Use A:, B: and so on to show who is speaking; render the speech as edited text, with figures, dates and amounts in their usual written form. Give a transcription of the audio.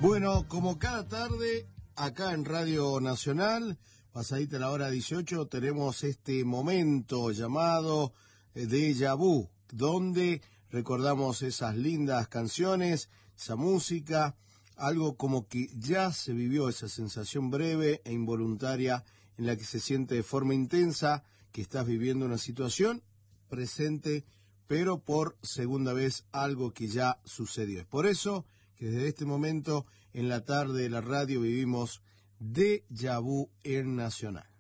A: Bueno, como cada tarde, acá en Radio Nacional, pasadita la hora 18, tenemos este momento llamado Déjà Vu, donde recordamos esas lindas canciones, esa música, algo como que ya se vivió, esa sensación breve e involuntaria en la que se siente de forma intensa que estás viviendo una situación presente, pero por segunda vez algo que ya sucedió. Es por eso que desde este momento en la tarde de la radio vivimos Déjà Vu en Nacional.